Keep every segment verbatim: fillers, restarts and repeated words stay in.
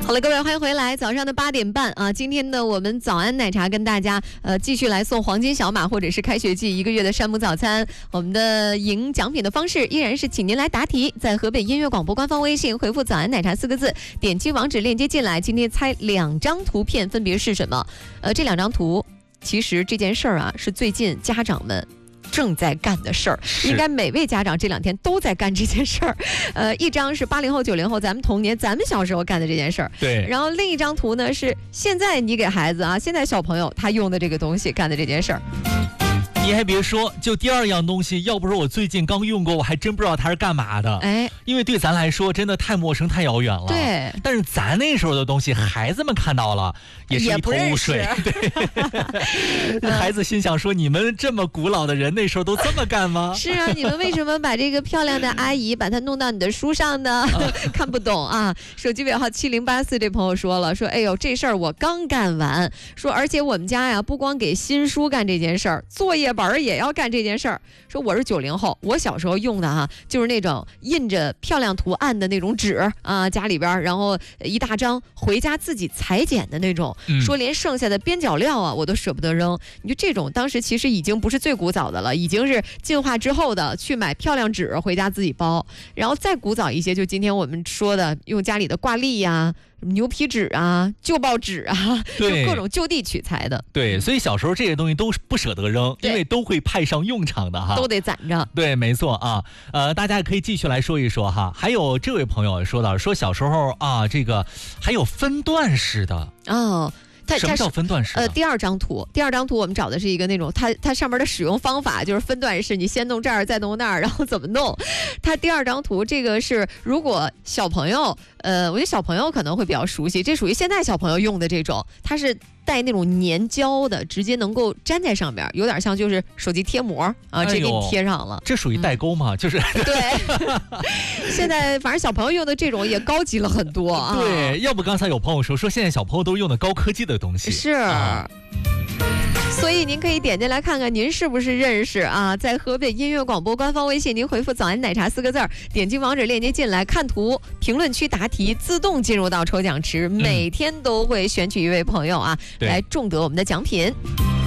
好了，各位欢迎回来，早上的八点半啊，今天的我们早安奶茶跟大家呃继续来送黄金小马或者是开学季一个月的山姆早餐。我们的赢奖品的方式依然是请您来答题，在河北音乐广播官方微信回复早安奶茶四个字，点击网址链接进来。今天猜两张图片分别是什么？呃，这两张图其实这件事儿啊是最近家长们正在干的事儿，应该每位家长这两天都在干这件事儿。呃，一张是八零后、九零后，咱们童年、咱们小时候干的这件事儿。 对。 然后另一张图呢是现在你给孩子啊，现在小朋友他用的这个东西干的这件事儿。 你还别说，就第二样东西，要不是我最近刚用过，我还真不知道它是干嘛的。 哎， 因为对咱来说真的太陌生、太遥远了。 对。 但是咱那时候的东西，孩子们看到了也是一头雾水。对。孩子心想说：“你们这么古老的人，那时候都这么干吗？” 是啊，你们为什么把这个漂亮的阿姨把它弄到你的书上呢？看不懂啊！手机尾号七零八四这朋友说了，说：“哎呦，这事儿我刚干完。说而且我们家呀，不光给新书干这件事儿，作业本也要干这件事儿。说我是九零后，我小时候用的哈，就是那种印着漂亮图案的那种纸啊，家里边然后一大张，回家自己裁剪的那种。 嗯、 说连剩下的边角料啊，我都舍不得扔。你就这种，当时其实已经不是最古早的了，已经是进化之后的，去买漂亮纸回家自己包。然后再古早一些，就今天我们说的，用家里的挂历呀、牛皮纸啊、旧报纸啊，就各种就地取材的。 对，所以小时候这些东西都不舍得扔，因为都会派上用场的哈， 都得攒着。 对，没错啊。呃，大家也可以继续来说一说哈。还有这位朋友说到，说小时候啊，这个还有分段式的哦。它什么叫分段式？ 呃，第二张图，第二张图我们找的是一个那种，它它上面的使用方法就是分段式，你先弄这儿，再弄那儿，然后怎么弄？它第二张图这个是，如果小朋友，呃，我觉得小朋友可能会比较熟悉，这属于现在小朋友用的这种，它是带那种粘胶的，直接能够粘在上面，有点像就是手机贴膜啊，直接给你贴上了。 哎、这属于代沟吗？嗯、就是对。现在反正小朋友用的这种也高级了很多啊。 对，要不刚才有朋友说说现在小朋友都用的高科技的东西。 是。啊，所以您可以点进来看看您是不是认识啊，在河北音乐广播官方微信您回复早安奶茶四个字儿，点击网址链接进来看图，评论区答题，自动进入到抽奖池，每天都会选取一位朋友啊、嗯、来中得我们的奖品。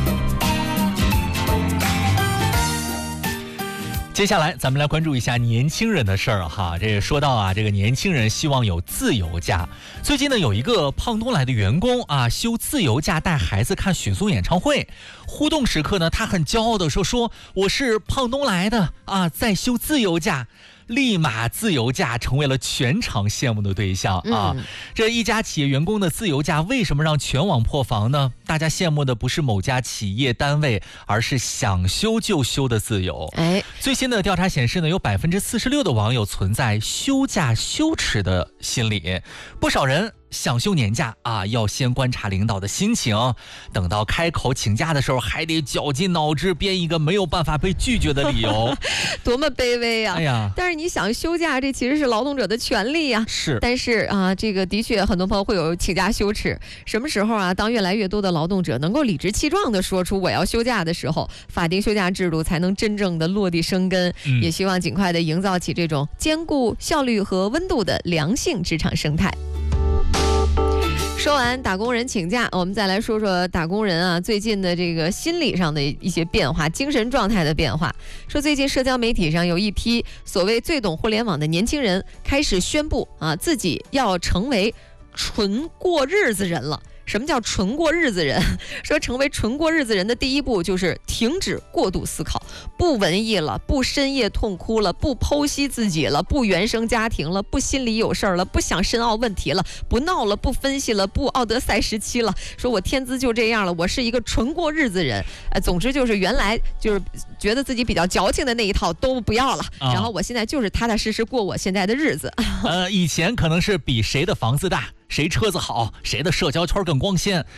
接下来咱们来关注一下年轻人的事儿哈。这个说到啊，这个年轻人希望有自由假。最近呢，有一个胖东来的员工啊，休自由假带孩子看许嵩演唱会。互动时刻呢，他很骄傲的说：“说我是胖东来的啊，在休自由假。”立马自由假成为了全场羡慕的对象啊！嗯、这一家企业员工的自由假为什么让全网破防呢？大家羡慕的不是某家企业单位，而是想休就休的自由。哎，最新的调查显示呢，有百分之四十六的网友存在休假羞耻的心理，不少人想休年假啊，要先观察领导的心情，等到开口请假的时候，还得绞尽脑汁编一个没有办法被拒绝的理由， 多么卑微啊！ 哎呀， 但是你想休假，这其实是劳动者的权利呀。 是， 但是啊，这个的确很多朋友会有请假羞耻。什么时候啊？当越来越多的劳动者能够理直气壮地说出我要休假的时候，法定休假制度才能真正的落地生根。嗯、也希望尽快的营造起这种兼顾效率和温度的良性职场生态。说完打工人请假，我们再来说说打工人啊最近的这个心理上的一些变化，精神状态的变化。说最近社交媒体上有一批所谓最懂互联网的年轻人开始宣布啊自己要成为纯过日子人了。什么叫纯过日子人？说成为纯过日子人的第一步就是停止过度思考，不文艺了，不深夜痛哭了，不剖析自己了，不原生家庭了，不心里有事儿了，不想深奥问题了，不闹了，不分析了，不奥德赛时期了。说我天资就这样了，我是一个纯过日子人。呃，总之就是原来就是觉得自己比较矫情的那一套都不要了，啊、然后我现在就是踏踏实实过我现在的日子。 呃，以前可能是比谁的房子大，谁车子好，谁的社交圈更光鲜。